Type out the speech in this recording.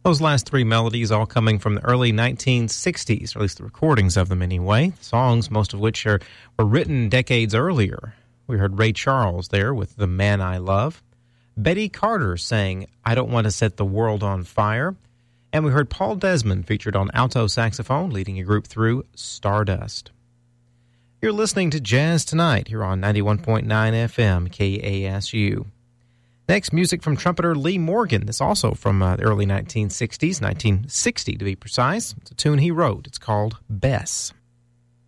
Those last three melodies all coming from the early 1960s, or at least the recordings of them anyway. Songs, most of which were written decades earlier. We heard Ray Charles there with The Man I Love. Betty Carter sang I Don't Want to Set the World on Fire. And we heard Paul Desmond featured on alto saxophone, leading a group through Stardust. You're listening to Jazz Tonight here on 91.9 FM KASU. Next, music from trumpeter Lee Morgan. This also from the early 1960s, 1960 to be precise. It's a tune he wrote. It's called Bess.